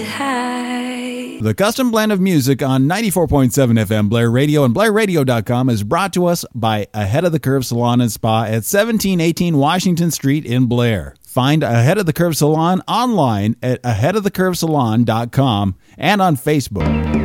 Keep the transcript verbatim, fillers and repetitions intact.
high. The custom blend of music on ninety-four point seven F M Blair Radio and Blair Radio dot com is brought to us by Ahead of the Curve Salon and Spa at seventeen eighteen Washington Street in Blair. Find Ahead of the Curve Salon online at ahead of the curve salon dot com and on Facebook.